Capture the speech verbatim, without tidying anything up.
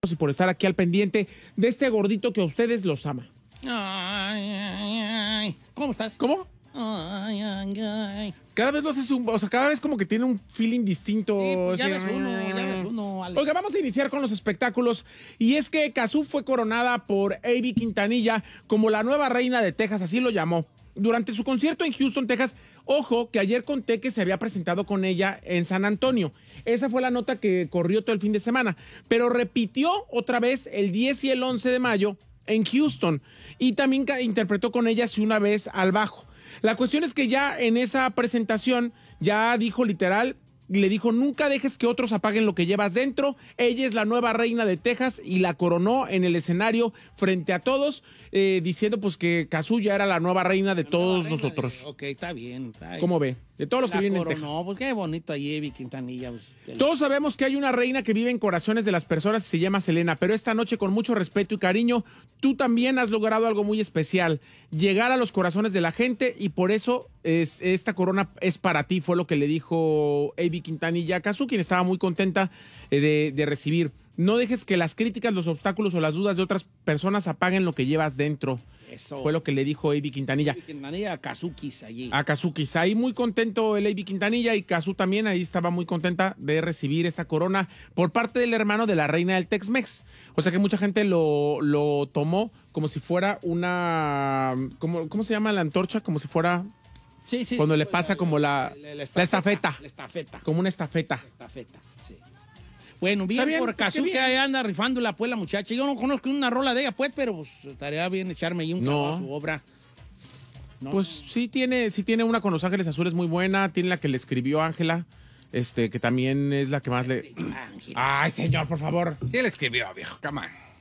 y por estar aquí al pendiente de este gordito que a ustedes los ama. Ay, ay, ay. ¿Cómo estás? ¿Cómo? Ay, ay, ay. Cada vez lo haces un... O sea, cada vez como que tiene un feeling distinto. Sí, pues ya Así, ves uno, ya ves uno. Ale. Oiga, vamos a iniciar con los espectáculos. Y es que Cazzu fue coronada por Ivy Quintanilla como la nueva reina de Texas, así lo llamó. Durante su concierto en Houston, Texas, ojo, que ayer conté que se había presentado con ella en San Antonio. Esa fue la nota que corrió todo el fin de semana. Pero repitió otra vez el diez y el once de mayo en Houston. Y también interpretó con ella así una vez al bajo. La cuestión es que ya en esa presentación ya dijo literal, le dijo, nunca dejes que otros apaguen lo que llevas dentro. Ella es la nueva reina de Texas y la coronó en el escenario frente a todos, eh, diciendo pues que Cazzu ya era la nueva reina de La todos nueva reina nosotros. de- ok, está bien. Está bien. ¿Cómo ve? De todos los que La viven en coronó, Texas. pues qué bonito ahí, Ivy Quintanilla. Pues, el- Todos sabemos que hay una reina que vive en corazones de las personas y se llama Selena, pero esta noche con mucho respeto y cariño, tú también has logrado algo muy especial, llegar a los corazones de la gente y por eso es, esta corona es para ti, fue lo que le dijo Ivy Quintanilla a Cazzu, quien estaba muy contenta eh, de, de recibir. No dejes que las críticas, los obstáculos o las dudas de otras personas apaguen lo que llevas dentro. Eso. Fue lo que le dijo Ivy Quintanilla. Ivy Quintanilla, Kazukis allí. A Kazukis. Ahí muy contento el Ivy Quintanilla y Cazzu también, ahí estaba muy contenta de recibir esta corona por parte del hermano de la reina del Tex-Mex. O sea que mucha gente lo, lo tomó como si fuera una... ¿cómo, ¿Cómo se llama la antorcha? Como si fuera... Sí, sí. Cuando sí, le pues, pasa como la, la la estafeta. La estafeta. Como una estafeta. Estafeta, sí. Bueno, bien, bien, por qué Cazzu bien. que ahí anda rifándola pues la muchacha. Yo no conozco una rola de ella pues, pero pues estaría bien echarme ahí un No. clavado a su obra. No, Pues sí tiene, sí tiene una con Los Ángeles Azules muy buena, tiene la que le escribió Ángela, este, que también es la que más le... Ángel. Ay, señor, por favor. Sí, él escribió, viejo, come on.